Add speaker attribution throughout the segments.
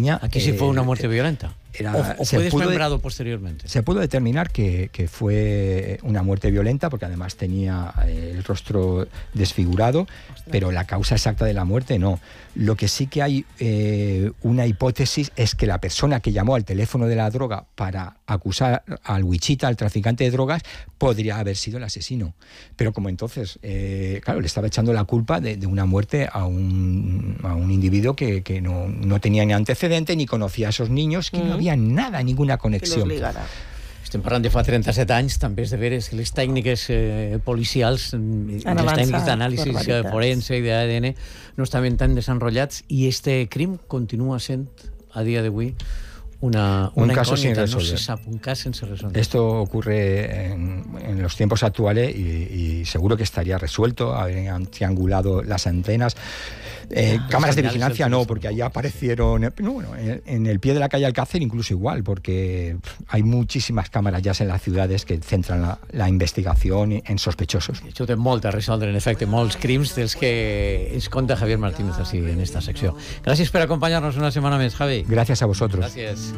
Speaker 1: niña...
Speaker 2: Aquí sí fue una muerte violenta. ¿O fue desmembrado posteriormente?
Speaker 1: Se pudo determinar que fue una muerte violenta, porque además tenía el rostro desfigurado, pero la causa exacta de la muerte no. Lo que sí que hay una hipótesis es que la persona que llamó al teléfono de la droga para acusar al Wichita, al traficante de drogas, podría haber sido el asesino. Pero como entonces, claro, le estaba echando la culpa de una muerte a un individuo que no tenía ni antecedente, ni conocía a esos niños, que no había nada, ninguna conexión.
Speaker 2: Estem parlant de fa 37 anys, també és de veres que les tècniques policials, les tècniques d'anàlisi forense i d'ADN no estaven tan desenrotllats, i este crim continua sent, a dia d'avui, un caso sin resolver. No se sabe, un caso sin resolver.
Speaker 1: Esto ocurre en los tiempos actuales y seguro que estaría resuelto. Habrían triangulado las antenas. Cámaras de vigilancia no, porque allá aparecieron en el pie de la calle Alcácer incluso igual, porque hay muchísimas cámaras ya en las ciudades que centran la investigación en sospechosos.
Speaker 2: Això té molt a resoldre, en efecte, molts crims dels que ens conta Javier Martínez així en esta secció. Gràcies per acompanyar-nos una setmana més, Javi.
Speaker 1: Gracias a vosotros.
Speaker 2: Gràcies.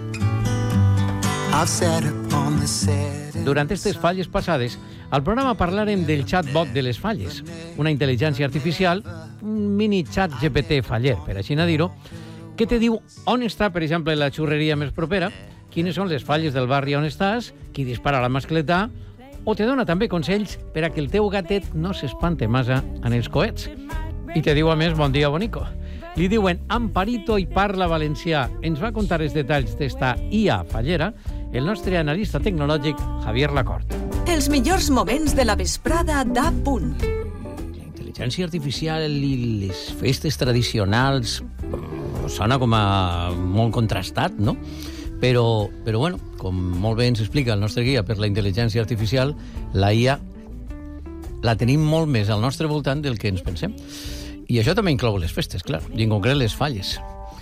Speaker 2: Durant aquestes falles passades, al programa parlarem del chatbot de les falles, una intel·ligència artificial, un mini chat GPT faller, per així dir-ho, que te diu on està, per exemple, la xurreria més propera, quines són les falles del barri on estàs, qui dispara la mascletà, o te dona també consells per a que el teu gatet no s'espante massa en els coets. I te diu, a més, bon dia, bonico. Li diuen Amparito i parla valencià. Ens va contar els detalls d'esta IA fallera el nostre analista tecnològic Javier Lacorte.
Speaker 3: Els millors moments de la vesprada d'A Punt.
Speaker 2: La intel·ligència artificial i les festes tradicionals sona com a molt contrastat, no? Però bueno, com molt bé ens explica el nostre guia per la intel·ligència artificial, la IA la tenim molt més al nostre voltant del que ens pensem. I això també inclou les festes, clar, i en concret les falles.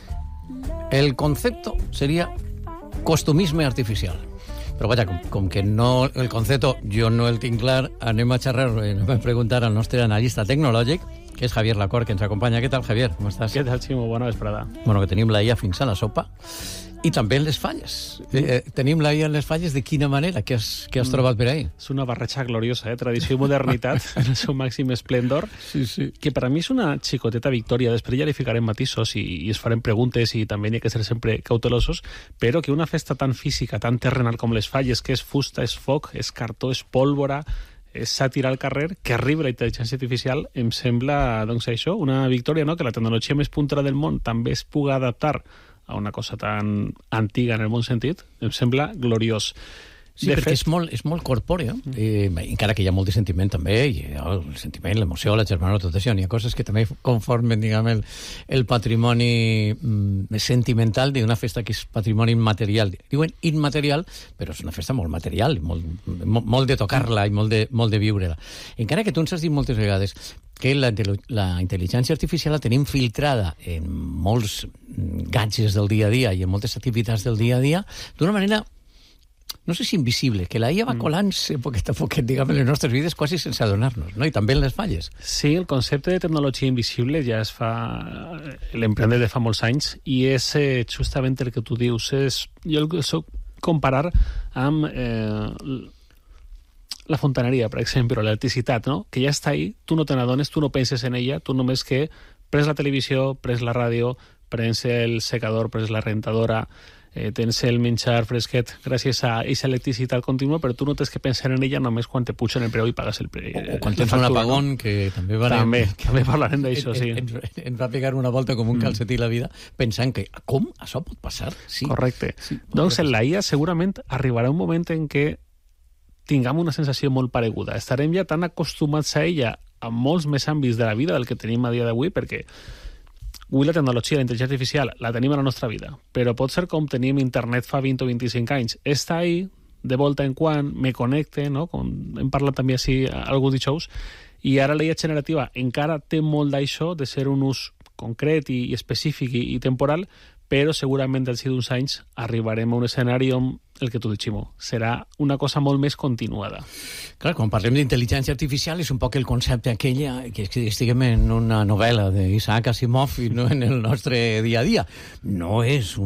Speaker 2: El concepte seria costumisme artificial. Però vaja, com que no, el concepte jo no el tinc clar, anem a xerrar, anem a preguntar al nostre analista tecnològic, que és Javier Lacorte, que ens acompanya. Què tal, Javier? Com estàs?
Speaker 4: Què tal, Ximo? Bona vesprada.
Speaker 2: Bueno, que tenim la IA fins a la sopa. I també en les falles. Tenim la IA en les falles de quina manera? Què has trobat per ahí?
Speaker 4: És una barreja gloriosa, tradició i modernitat en el seu màxim esplendor,
Speaker 2: sí.
Speaker 4: Que per a mi és una xicoteta victòria. Després ja li ficarem matisos i es farem preguntes i també hi ha que ser sempre cautelosos, però que una festa tan física, tan terrenal com les falles, que és fusta, és foc, és cartó, és pólvora, és sàtira al carrer, que arriba la intel·ligència artificial, em sembla, doncs això, una victòria, no? Que la tecnologia més puntera del món també es pugui adaptar a una cosa tan antiga en el bon sentit, em sembla gloriós.
Speaker 2: Sí, perquè és molt corpòrea, encara que hi ha molt de sentiment també, i el sentiment, l'emoció, la germanor, tot això, hi ha coses que també conformen, diguem, el patrimoni sentimental d'una festa que és patrimoni immaterial. Diuen immaterial, però és una festa molt material, molt de tocar-la i molt de viure-la. Encara que tu ens has dit moltes vegades que la intel·ligència artificial la tenim filtrada en molts gadgets del dia a dia i en moltes activitats del dia a dia d'una manera, no sé si invisible, que la IA va colant-se poquet a poquet, diguem, en les nostres vides quasi sense adonar-nos, no? I també en les falles.
Speaker 4: Sí, el concepte de tecnologia invisible ja es fa... l'emprèn de fa molts anys, i és justament el que tu dius. Jo el soc comparar amb la fontaneria, per exemple, l'electricitat, no? Que ja està ahí, tu no te n'adones, tu no penses en ella, tu només que prens la televisió, prens la ràdio, prens el secador, prens la rentadora, tens el menjar fresquet gràcies a aquesta electricitat contínua, però tu no tens que pensar en ella només quan te pugen el preu i pagues el preu.
Speaker 2: O quan tens un apagón, no? Que també
Speaker 4: parlarem d'això, sí.
Speaker 2: Ens va pegar una volta com un calcetí la vida, pensant que, com? Això pot passar? Sí.
Speaker 4: Correcte.
Speaker 2: Sí,
Speaker 4: doncs en la IA segurament arribarà un moment en què tinguem una sensació molt pareguda. Estarem ja tan acostumats a ella a molts més àmbits de la vida del que tenim a dia d'avui, perquè avui la tecnologia, la intel·ligència artificial, la tenim a la nostra vida, però pot ser com tenim internet fa 20 o 25 anys. Està ahí, de volta en quan, me connecte, no? Com hem parlat també així algun dijous, i ara la IA generativa encara té molt d'això, de ser un ús concret i específic i temporal, però segurament d'aquí d'uns anys arribarem a un escenari on el que tu dius, Ximo, serà una cosa molt més continuada.
Speaker 2: Clar, quan parlem d'intel·ligència artificial és un poc el concepte aquella que estiguem en una novel·la d'Isaac Asimov i no en el nostre dia a dia. No és